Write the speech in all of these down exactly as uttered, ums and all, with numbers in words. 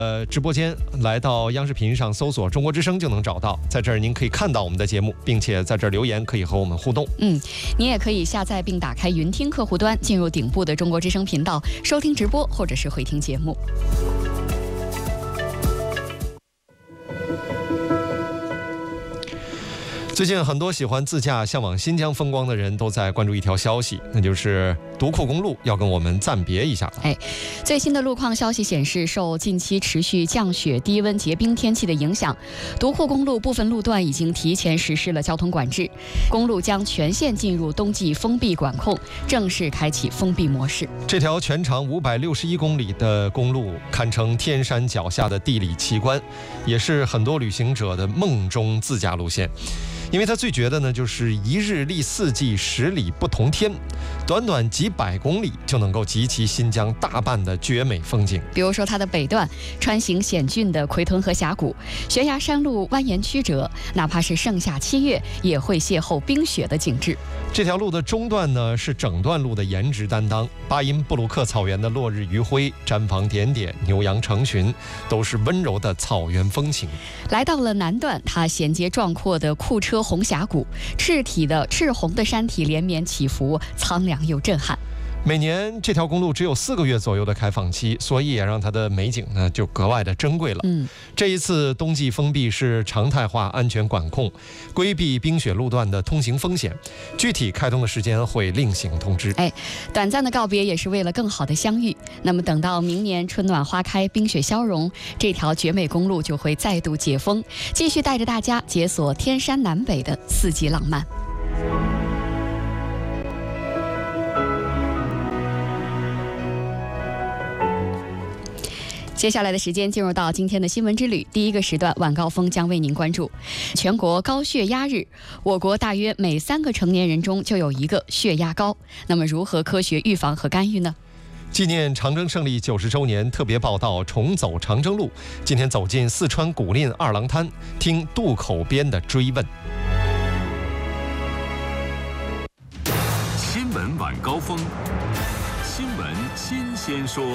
呃，直播间来到央视频上搜索中国之声就能找到，在这儿您可以看到我们的节目，并且在这儿留言可以和我们互动。 嗯，你也可以下载并打开云听客户端，进入顶部的中国之声频道，收听直播或者是回听节目。 最近很多喜欢自驾向往新疆风光的人都在关注一条消息，那就是独库公路要跟我们暂别一下了。 哎，最新的路况消息显示，受近期持续降雪、低温、结冰天气的影响，独库公路部分路段已经提前实施了交通管制，公路将全线进入冬季封闭管控，正式开启封闭模式。 这条全长五百六十一公里的公路堪称天山脚下的地理奇观，也是很多旅行者的梦中自驾路线。因为它最绝的呢，就是一日历四季，十里不同天，短短几百公里就能够集齐新疆大半的绝美风景。 比如说它的北段，穿行险峻的奎屯河峡谷，悬崖山路蜿蜒曲折，哪怕是盛夏七月，也会邂逅冰雪的景致。 这条路的中段呢，是整段路的颜值担当，巴音布鲁克草原的落日余晖、毡房点点、牛羊成群，都是温柔的草原风情。 来到了南段，它衔接壮阔的库车红峡谷，赤体的赤红的山体连绵起伏，苍凉又震撼。 每年这条公路只有四个月左右的开放期，所以也让它的美景呢就格外的珍贵了。 嗯， 这一次冬季封闭是常态化安全管控，规避冰雪路段的通行风险。具体开通的时间会另行通知。 哎，短暂的告别也是为了更好的相遇。那么等到明年春暖花开、冰雪消融，这条绝美公路就会再度解封，继续带着大家解锁天山南北的四季浪漫。接下来的时间进入到今天的新闻之旅，第一个时段晚高峰将为您关注全国高血压日。我国大约每三个成年人中就有一个血压高，那么如何科学预防和干预呢？ 纪念长征胜利九十周年特别报道重走长征路，今天走进四川古蔺二郎滩，听渡口边的追问。 新闻晚高峰，新闻新鲜说。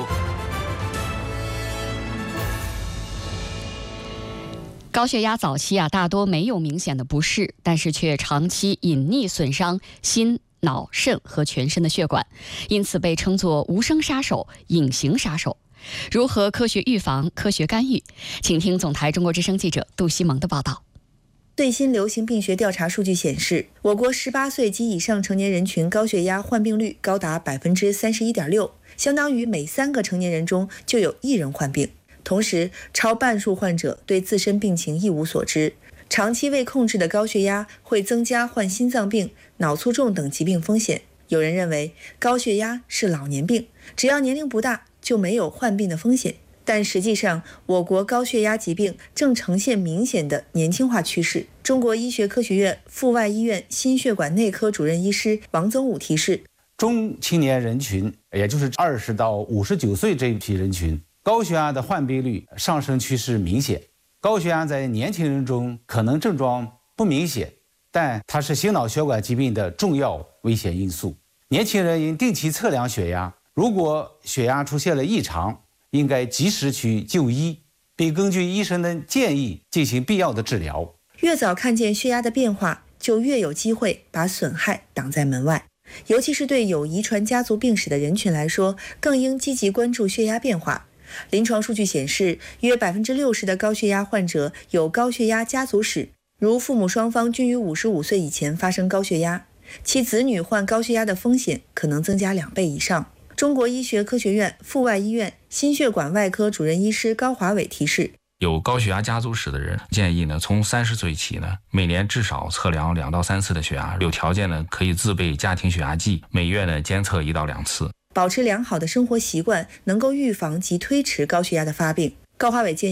高血压早期啊，大多没有明显的不适，但是却长期隐匿损伤心、脑、肾和全身的血管，因此被称作无声杀手、隐形杀手。如何科学预防、科学干预？请听总台中国之声记者杜西蒙的报道。 最新流行病学调查数据显示，我国十八岁及以上成年人群高血压患病率高达 百分之三十一点六， 相当于每三个成年人中就有一人患病。同时，超半数患者对自身病情一无所知。长期未控制的高血压会增加患心脏病、脑卒中等疾病风险。有人认为高血压是老年病，只要年龄不大就没有患病的风险。但实际上，我国高血压疾病正呈现明显的年轻化趋势。中国医学科学院阜外医院心血管内科主任医师王宗武提示， 中青年人群，也就是二十到五十九岁这一批人群，高血压的患病率上升趋势明显。高血压在年轻人中可能症状不明显，但它是心脑血管疾病的重要危险因素。年轻人应定期测量血压，如果血压出现了异常，应该及时去就医，并根据医生的建议进行必要的治疗。 越早看见血压的变化，就越有机会把损害挡在门外。尤其是对有遗传家族病史的人群来说，更应积极关注血压变化。临床数据显示，约 百分之六十 的高血压患者有高血压家族史，如父母双方均于五十五岁以前发生高血压，其子女患高血压的风险可能增加两倍以上。中国医学科学院阜外医院心血管外科主任医师高华伟提示， 有高血压家族史的人，建议呢从三十岁起呢，每年至少测量两到三次的血压，有条件呢可以自备家庭血压计，每月呢监测一到两次。 保持良好的生活习惯，能够预防及推迟高血压的发病。高华伟建议，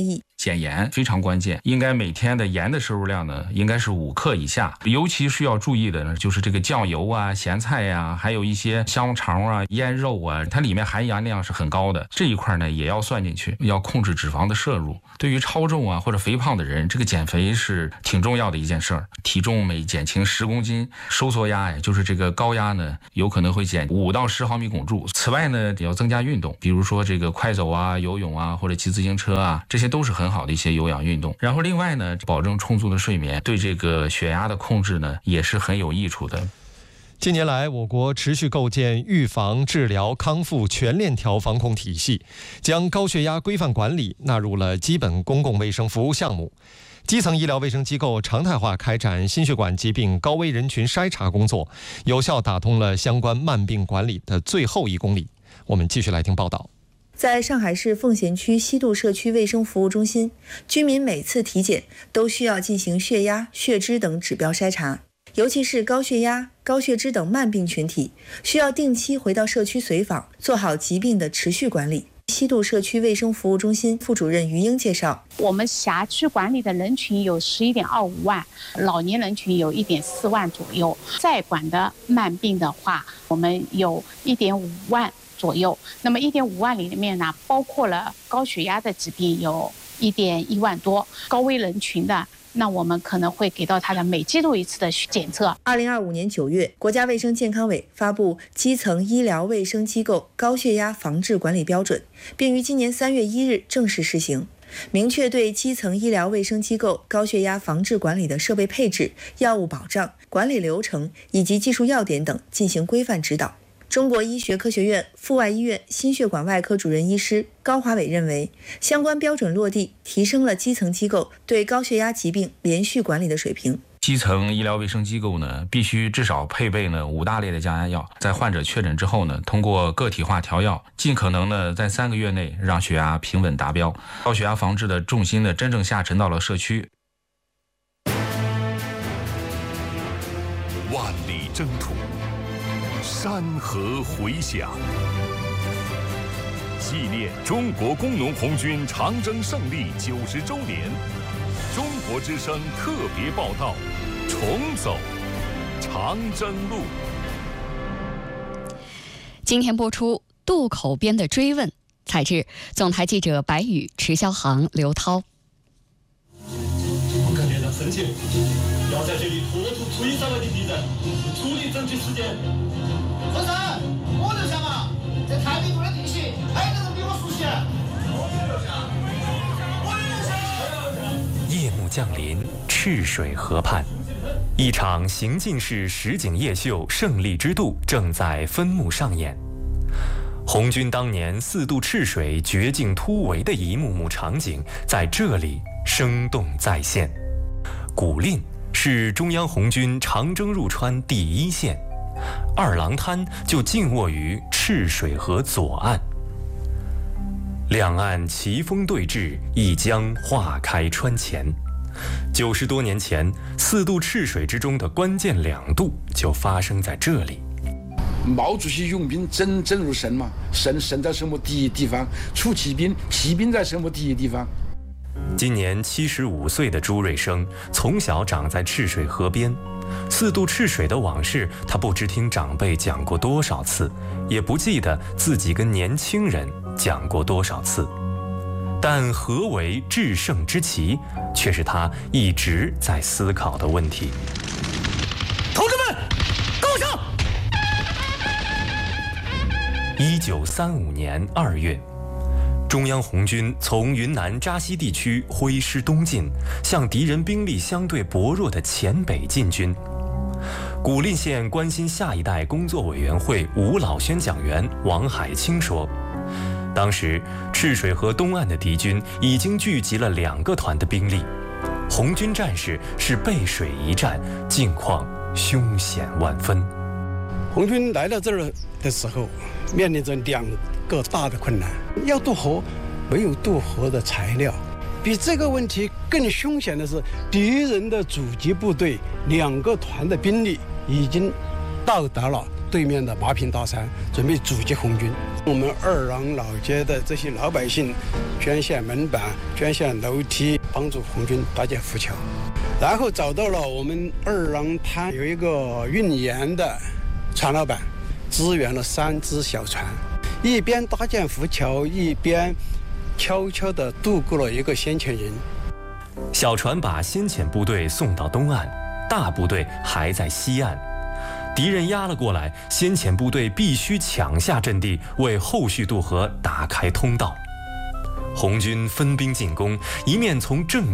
减盐非常关键，应该每天的盐的摄入量呢，应该是五克以下。尤其需要注意的呢，就是这个酱油啊、咸菜呀、啊，还有一些香肠啊、腌肉啊，它里面含盐量是很高的，这一块呢也要算进去，要控制脂肪的摄入。对于超重啊或者肥胖的人，这个减肥是挺重要的一件事儿。体重每减轻十公斤，收缩压也就是这个高压呢，有可能会减五到十毫米汞柱。此外呢，也要增加运动，比如说这个快走啊、游泳啊，或者骑自行车啊，这些都是很好的一些有氧运动。然后另外呢，保证充足的睡眠，对这个血压的控制呢，也是很有益处的。 近年来，我国持续构建预防、治疗、康复全链条防控体系，将高血压规范管理纳入了基本公共卫生服务项目。基层医疗卫生机构常态化开展心血管疾病高危人群筛查工作，有效打通了相关慢病管理的最后一公里。我们继续来听报道。 在上海市奉贤区西渡社区卫生服务中心，居民每次体检都需要进行血压、血脂等指标筛查，尤其是高血压、高血脂等慢病群体，需要定期回到社区随访，做好疾病的持续管理。西渡社区卫生服务中心副主任于英介绍， 我们辖区管理的人群有十一点二五万，老年人群有一点四万左右，在管的慢病的话，我们有一点五万左右。那么一点五万里面呢，包括了高血压的疾病有一点一万多，高危人群的，那我们可能会给到他的每季度一次的检测。 二零二五年九月，国家卫生健康委发布《基层医疗卫生机构高血压防治管理标准》，并于今年三月一日正式施行，明确对基层医疗卫生机构高血压防治管理的设备配置、药物保障、管理流程以及技术要点等进行规范指导。中国医学科学院阜外医院心血管外科主任医师高华伟认为，相关标准落地，提升了基层机构对高血压疾病连续管理的水平。 基层医疗卫生机构呢，必须至少配备呢五大类的降压药，在患者确诊之后呢，通过个体化调药，尽可能呢在三个月内让血压平稳达标。高血压防治的重心呢，真正下沉到了社区。 万里征途，山河回响，纪念中国工农红军长征胜利九十周年，中国之声特别报道：重走长征路。 今天播出渡口边的追问，采制总台记者白宇、池霄航、刘涛。 我感觉到生气，要在这里拖出推上来的敌人，处理争取时间。 和尚，我就想嘛，这太平路的地形，还有人比我熟悉。我也有想，我也有想。 夜幕降临，赤水河畔，一场行进式实景夜秀《胜利之渡》正在分幕上演。红军当年四渡赤水绝境突围的一幕幕场景在这里生动再现。古蔺是中央红军长征入川第一线，二郎滩就静卧于赤水河左岸。两岸旗风对峙，一江划开川前。九十多年前，四渡赤水之中的关键两渡就发生在这里。 毛主席用兵真真如神嘛，神神在什么地地方？出骑兵，骑兵在什么地地方？ 今年七十五岁的朱瑞生，从小长在赤水河边，四渡赤水的往事，他不知听长辈讲过多少次，也不记得自己跟年轻人讲过多少次。但何为制胜之旗，却是他一直在思考的问题。 同志们，攻上！ 一九三五年二月，中央红军从云南扎西地区挥师东进，向敌人兵力相对薄弱的黔北进军。古蔺县关心下一代工作委员会吴老宣讲员王海清说，当时赤水河东岸的敌军已经聚集了两个团的兵力，红军战士是背水一战，境况凶险万分。 红军来到这儿的时候，面临着两个大的困难：要渡河，没有渡河的材料；比这个问题更凶险的是，敌人的阻击部队两个团的兵力已经到达了对面的麻坪大山，准备阻击红军。我们二郎老街的这些老百姓捐献门板、捐献楼梯，帮助红军搭建浮桥。然后找到了我们二郎滩有一个运盐的船老板，支援了三只小船，一边搭建浮桥，一边悄悄地渡过了一个先遣营。 小船把先遣部队送到东岸，大部队还在西岸。敌人压了过来，先遣部队必须抢下阵地，为后续渡河打开通道。红军分兵进攻，一面从正